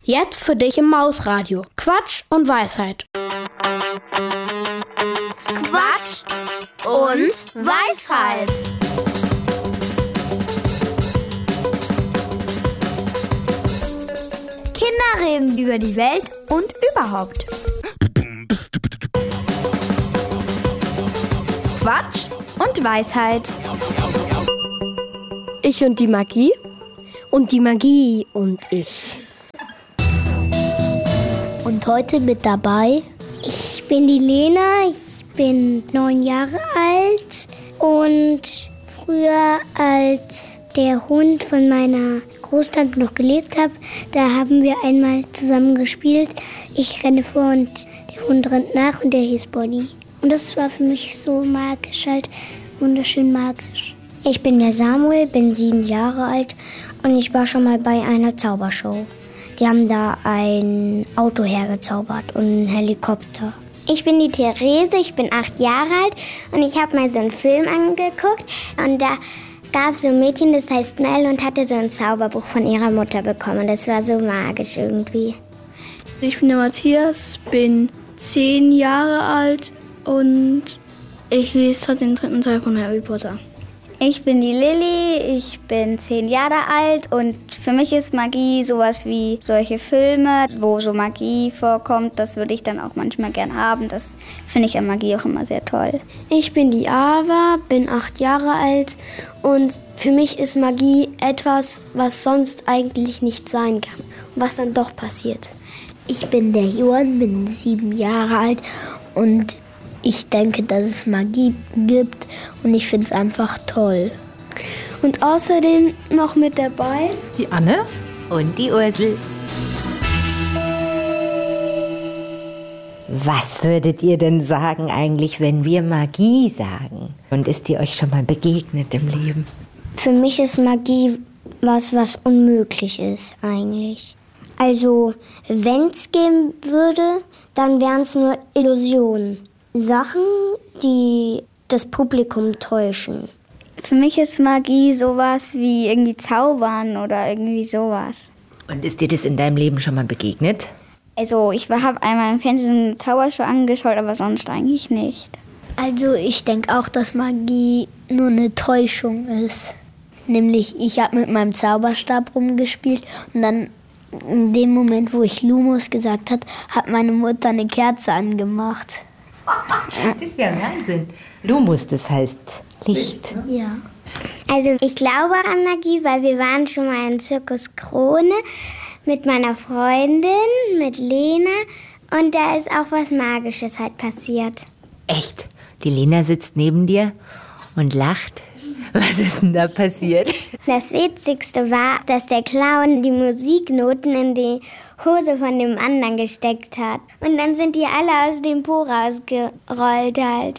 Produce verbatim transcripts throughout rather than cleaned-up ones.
Jetzt für dich im Mausradio. Quatsch und Weisheit. Quatsch und Weisheit. Kinder reden über die Welt und überhaupt. Quatsch und Weisheit. Ich und die Magie und die Magie und ich. Und heute mit dabei, ich bin die Lena, ich bin neun Jahre alt und früher, als der Hund von meiner Großtante noch gelebt hat, da haben wir einmal zusammen gespielt. Ich renne vor und der Hund rennt nach und der hieß Bonnie. Und das war für mich so magisch, halt wunderschön magisch. Ich bin der Samuel, bin sieben Jahre alt und ich war schon mal bei einer Zaubershow. Die haben da ein Auto hergezaubert und einen Helikopter. Ich bin die Therese, ich bin acht Jahre alt und ich habe mal so einen Film angeguckt und da gab es so ein Mädchen, das heißt Mel und hatte so ein Zauberbuch von ihrer Mutter bekommen. Das war so magisch irgendwie. Ich bin der Matthias, bin zehn Jahre alt und ich lese heute den dritten Teil von Harry Potter. Ich bin die Lilly, ich bin zehn Jahre alt und für mich ist Magie sowas wie solche Filme, wo so Magie vorkommt. Das würde ich dann auch manchmal gern haben. Das finde ich an Magie auch immer sehr toll. Ich bin die Ava, bin acht Jahre alt und für mich ist Magie etwas, was sonst eigentlich nicht sein kann, was dann doch passiert. Ich bin der Johann, bin sieben Jahre alt und ich denke, dass es Magie gibt und ich finde es einfach toll. Und außerdem noch mit dabei die Anne und die Ursel. Was würdet ihr denn sagen eigentlich, wenn wir Magie sagen? Und ist die euch schon mal begegnet im Leben? Für mich ist Magie was, was unmöglich ist eigentlich. Also, wenn es gehen würde, dann wären es nur Illusionen. Sachen, die das Publikum täuschen. Für mich ist Magie sowas wie irgendwie Zaubern oder irgendwie sowas. Und ist dir das in deinem Leben schon mal begegnet? Also ich habe einmal im Fernsehen eine Zaubershow angeschaut, aber sonst eigentlich nicht. Also ich denke auch, dass Magie nur eine Täuschung ist. Nämlich, ich habe mit meinem Zauberstab rumgespielt und dann in dem Moment, wo ich Lumos gesagt habe, hat meine Mutter eine Kerze angemacht. Das ist ja Wahnsinn. Lumos, das heißt Licht. Ja. Also ich glaube an Magie, weil wir waren schon mal in Zirkus Krone mit meiner Freundin, mit Lena. Und da ist auch was Magisches halt passiert. Echt? Die Lena sitzt neben dir und lacht. Was ist denn da passiert? Das Witzigste war, dass der Clown die Musiknoten in die Hose von dem anderen gesteckt hat. Und dann sind die alle aus dem Po rausgerollt halt.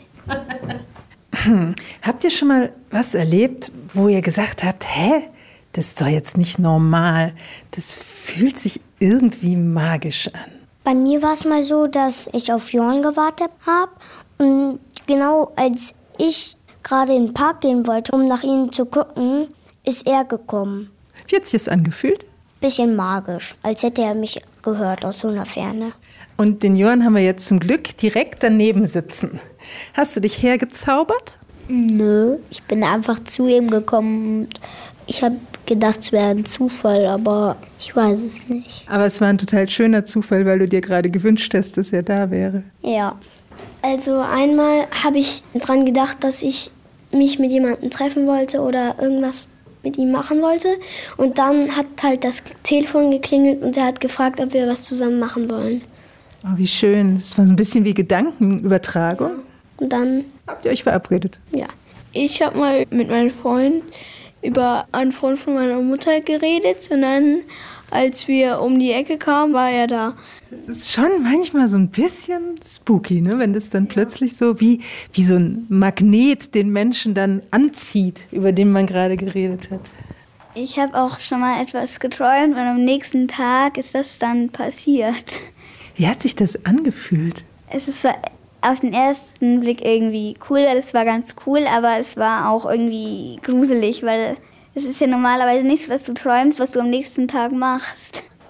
Hm. Habt ihr schon mal was erlebt, wo ihr gesagt habt, hä, das ist doch jetzt nicht normal. Das fühlt sich irgendwie magisch an. Bei mir war es mal so, dass ich auf Johann gewartet habe. Und genau als ich gerade in den Park gehen wollte, um nach ihm zu gucken, ist er gekommen. Wie hat sich das angefühlt? Bisschen magisch, als hätte er mich gehört aus so einer Ferne. Und den Johann haben wir jetzt zum Glück direkt daneben sitzen. Hast du dich hergezaubert? Nö, ich bin einfach zu ihm gekommen und ich habe gedacht, es wäre ein Zufall, aber ich weiß es nicht. Aber es war ein total schöner Zufall, weil du dir gerade gewünscht hast, dass er da wäre. Ja, also einmal habe ich dran gedacht, dass ich mich mit jemandem treffen wollte oder irgendwas mit ihm machen wollte. Und dann hat halt das Telefon geklingelt und er hat gefragt, ob wir was zusammen machen wollen. Oh, wie schön. Das war so ein bisschen wie Gedankenübertragung. Ja. Und dann habt ihr euch verabredet? Ja. Ich habe mal mit meinem Freund über einen Freund von meiner Mutter geredet und dann, als wir um die Ecke kamen, war er da. Das ist schon manchmal so ein bisschen spooky, ne? Wenn das dann plötzlich so wie, wie so ein Magnet den Menschen dann anzieht, über den man gerade geredet hat. Ich habe auch schon mal etwas geträumt und am nächsten Tag ist das dann passiert. Wie hat sich das angefühlt? Es ist auf den ersten Blick irgendwie cool, weil es war ganz cool, aber es war auch irgendwie gruselig, weil es ist ja normalerweise nicht so, dass du träumst, was du am nächsten Tag machst.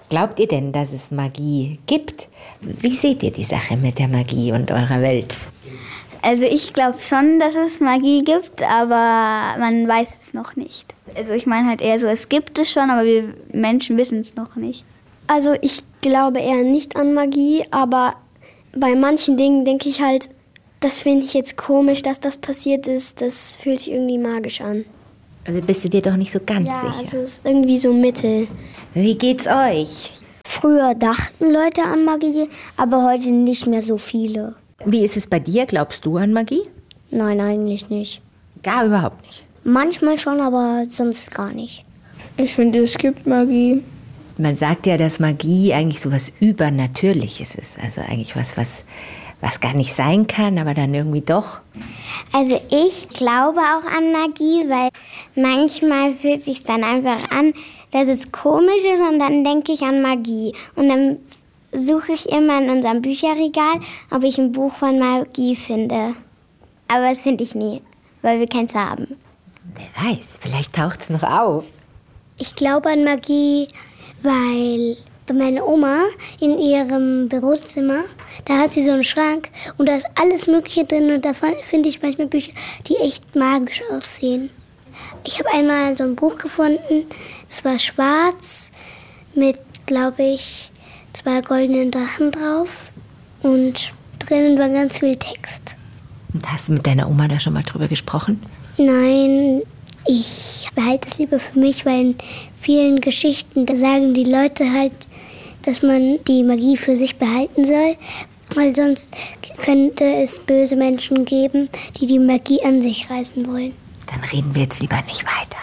Glaubt ihr denn, dass es Magie gibt? Wie seht ihr die Sache mit der Magie und eurer Welt? Also ich glaube schon, dass es Magie gibt, aber man weiß es noch nicht. Also ich meine halt eher so, es gibt es schon, aber wir Menschen wissen es noch nicht. Also ich glaube eher nicht an Magie, aber bei manchen Dingen denke ich halt, das finde ich jetzt komisch, dass das passiert ist. Das fühlt sich irgendwie magisch an. Also bist du dir doch nicht so ganz ja, sicher. Ja, also es ist irgendwie so Mittel. Wie geht's euch? Früher dachten Leute an Magie, aber heute nicht mehr so viele. Wie ist es bei dir? Glaubst du an Magie? Nein, eigentlich nicht. Gar überhaupt nicht? Manchmal schon, aber sonst gar nicht. Ich finde, es gibt Magie. Man sagt ja, dass Magie eigentlich so was Übernatürliches ist. Also eigentlich was, was, was gar nicht sein kann, aber dann irgendwie doch. Also ich glaube auch an Magie, weil manchmal fühlt es sich dann einfach an, dass es komisch ist und dann denke ich an Magie. Und dann suche ich immer in unserem Bücherregal, ob ich ein Buch von Magie finde. Aber das finde ich nie, weil wir keins haben. Wer weiß, vielleicht taucht es noch auf. Ich glaube an Magie, weil bei meiner Oma in ihrem Bürozimmer, da hat sie so einen Schrank und da ist alles Mögliche drin und da finde ich manchmal Bücher, die echt magisch aussehen. Ich habe einmal so ein Buch gefunden, es war schwarz mit, glaube ich, zwei goldenen Drachen drauf und drinnen war ganz viel Text. Und hast du mit deiner Oma da schon mal drüber gesprochen? Nein, ich behalte es lieber für mich, weil in vielen Geschichten, da sagen die Leute halt, dass man die Magie für sich behalten soll, weil sonst könnte es böse Menschen geben, die die Magie an sich reißen wollen. Dann reden wir jetzt lieber nicht weiter.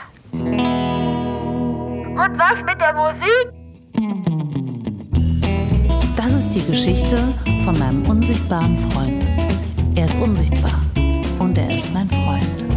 Und was mit der Musik? Das ist die Geschichte von meinem unsichtbaren Freund. Er ist unsichtbar und er ist mein Freund.